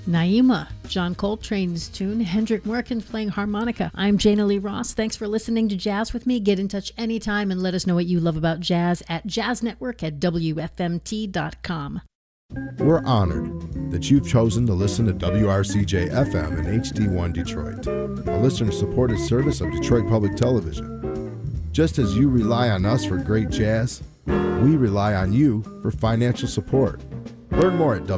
Naima, John Coltrane's tune, Hendrik Merkins playing harmonica. I'm Jana Lee Ross. Thanks for listening to Jazz with me. Get in touch anytime and let us know what you love about jazz at jazznetwork@wfmt.com. We're honored that you've chosen to listen to WRCJ FM and HD1 Detroit, a listener-supported service of Detroit Public Television. Just as you rely on us for great jazz, we rely on you for financial support. Learn more at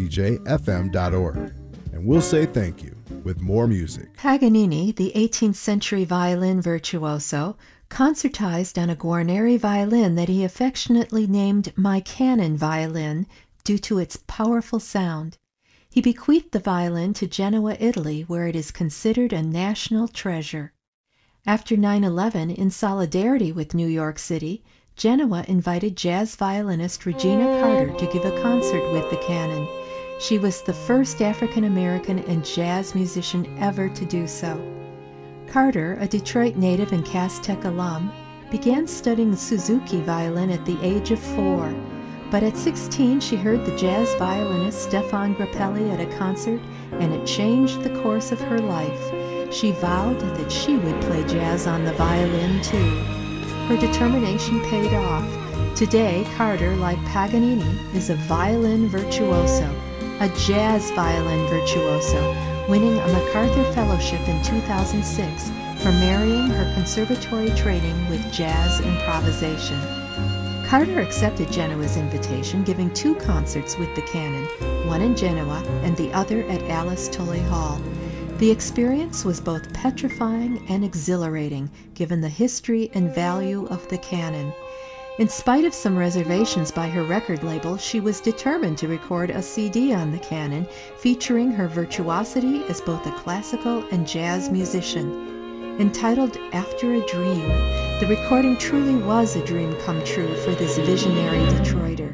wrcjfm.org, and we'll say thank you with more music. Paganini, the 18th century violin virtuoso, concertized on a Guarneri violin that he affectionately named My Canon violin due to its powerful sound. He bequeathed the violin to Genoa, Italy, where it is considered a national treasure. After 9/11, in solidarity with New York City, Genoa invited jazz violinist Regina Carter to give a concert with the canon. She was the first African-American and jazz musician ever to do so. Carter, a Detroit native and Cass Tech alum, began studying Suzuki violin at the age of 4. But at 16, she heard the jazz violinist Stefan Grappelli at a concert, and it changed the course of her life. She vowed that she would play jazz on the violin too. Her determination paid off. Today, Carter, like Paganini, is a violin virtuoso, a jazz violin virtuoso, winning a MacArthur Fellowship in 2006 for marrying her conservatory training with jazz improvisation. Carter accepted Genoa's invitation, giving 2 concerts with the canon, one in Genoa and the other at Alice Tully Hall. The experience was both petrifying and exhilarating, given the history and value of the canon. In spite of some reservations by her record label, she was determined to record a CD on the canon, featuring her virtuosity as both a classical and jazz musician. Entitled After a Dream, the recording truly was a dream come true for this visionary Detroiter.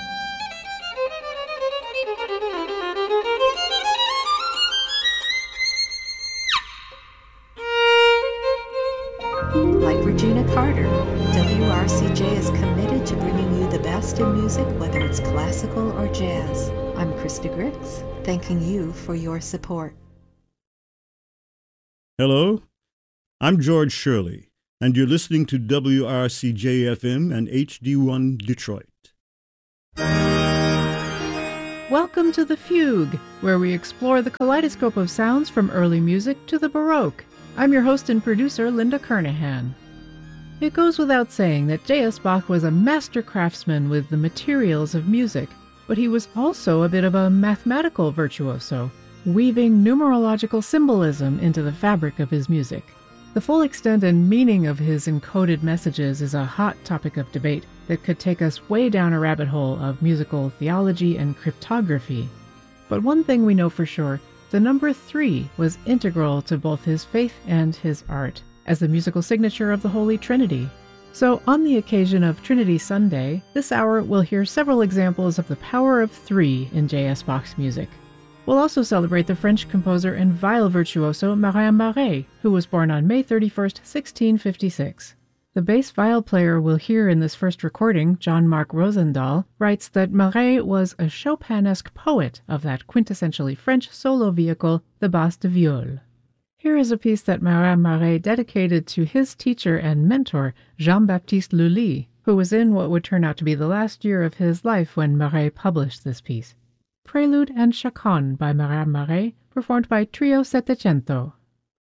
Like Regina Carter, WRCJ is committed to bringing you the best in music, whether it's classical or jazz. I'm Krista Grix, thanking you for your support. Hello, I'm George Shirley, and you're listening to WRCJ-FM and HD1 Detroit. Welcome to The Fugue, where we explore the kaleidoscope of sounds from early music to the Baroque. I'm your host and producer, Linda Kernahan. It goes without saying that J.S. Bach was a master craftsman with the materials of music, but he was also a bit of a mathematical virtuoso, weaving numerological symbolism into the fabric of his music. The full extent and meaning of his encoded messages is a hot topic of debate that could take us way down a rabbit hole of musical theology and cryptography. But one thing we know for sure, the number 3 was integral to both his faith and his art, as the musical signature of the Holy Trinity. So on the occasion of Trinity Sunday, this hour we'll hear several examples of the power of 3 in J.S. Bach's music. We'll also celebrate the French composer and viol virtuoso Marin Marais, who was born on May 31st, 1656. The bass viol player we'll hear in this first recording, Jean-Marc Rosendahl, writes that Marais was a Chopinesque poet of that quintessentially French solo vehicle, the basse de viol. Here is a piece that Marin Marais dedicated to his teacher and mentor, Jean-Baptiste Lully, who was in what would turn out to be the last year of his life when Marais published this piece. Prelude and Chaconne by Marin Marais, performed by Trio Settecento.